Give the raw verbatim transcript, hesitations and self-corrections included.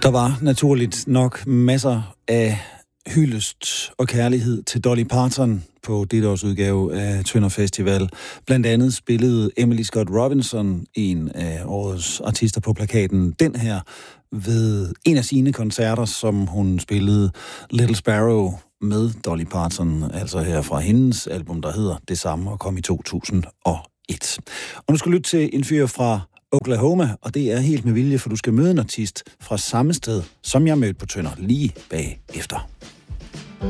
Der var naturligt nok masser af hyldest og kærlighed til Dolly Parton på dette års udgave af Tønder Festival. Blandt andet spillede Emily Scott Robinson, en af årets artister på plakaten, den her ved en af sine koncerter, som hun spillede Little Sparrow med Dolly Parton, altså her fra hendes album, der hedder det samme og kom i to tusind og et. Og nu skal du lytte til en fyr fra Oklahoma, og det er helt med vilje, for du skal møde en artist fra samme sted, som jeg mødte på Tønder lige bagefter.